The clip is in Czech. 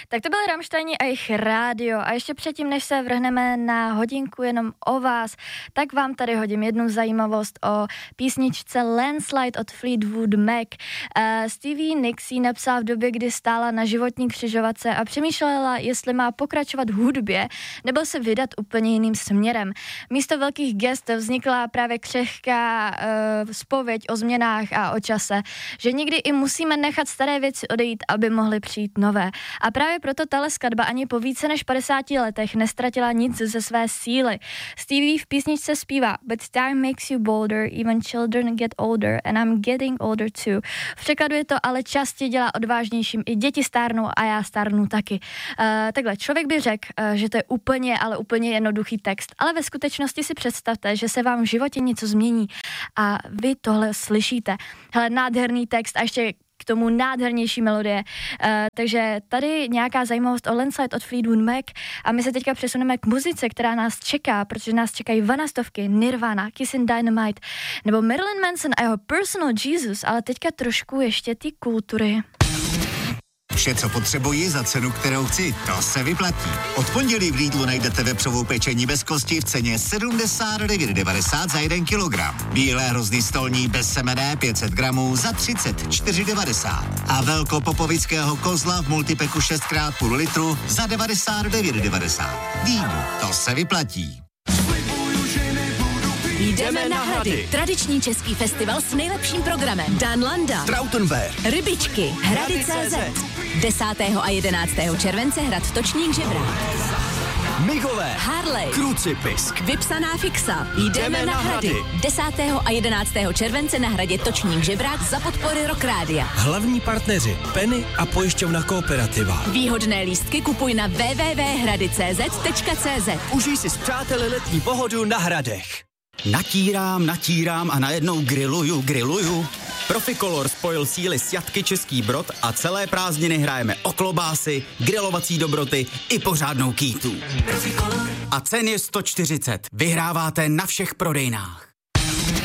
Tak to byl Rammsteini a jejich rádio a ještě předtím, než se vrhneme na hodinku jenom o vás, tak vám tady hodím jednu zajímavost o písničce Landslide od Fleetwood Mac. Stevie Nicks ji napsala v době, kdy stála na životní křižovatce a přemýšlela, jestli má pokračovat v hudbě nebo se vydat úplně jiným směrem. Místo velkých gest vznikla právě křehká zpověď o změnách a o čase, že někdy i musíme nechat staré věci odejít, aby mohly přijít nové. A právě proto tahle skladba ani po více než 50 letech nestratila nic ze své síly. Stevie v písničce zpívá But time makes you bolder, even children get older and I'm getting older too. V překladu je to ale častě dělá odvážnějším, i děti stárnou a já stárnu taky. Takhle, člověk by řekl, že to je úplně jednoduchý text, ale ve skutečnosti si představte, že se vám v životě něco změní a vy tohle slyšíte. Hele, nádherný text a ještě k tomu nádhernější melodie. Takže tady nějaká zajímavost o Landslide od Fleetwood Mac a my se teďka přesuneme k muzice, která nás čeká, protože nás čekají Vanastovky, Nirvana, Kissin' Dynamite nebo Marilyn Manson a jeho Personal Jesus, ale teďka trošku ještě ty kultury. Vše, co potřebuji za cenu, kterou chci, to se vyplatí. Od pondělí v Lidlu najdete vepřovou pečení bez kosti v ceně 79,90 za 1 kilogram. Bílé hrozny stolní bez semene 500 gramů za 34,90. A velkopopovického kozla v multipeku 6x půl litru za 99,90. Lidl, to se vyplatí. Jdeme na Hrady. Tradiční český festival s nejlepším programem. Dan Landa, Trautenberg, Rybičky, Hrady.cz. 10. a 11. července hrad Točník Žebrák. Migové, Harley, Krucipisk, Vypsaná fixa. Jdeme na Hrady. 10. a 11. července na hradě Točník Žebrák za podpory Rock Rádia. hlavní partneři Penny a pojišťovna Kooperativa. Výhodné lístky kupuj na www.hradicz.cz. Užij si s přáteli letní pohodu na Hradech. Natírám a najednou grilluju. Proficolor spojil síly s Jatky Český Brod a celé prázdniny hrajeme o klobásy, grilovací dobroty i pořádnou kýtu. A cen je 140. Vyhráváte na všech prodejnách.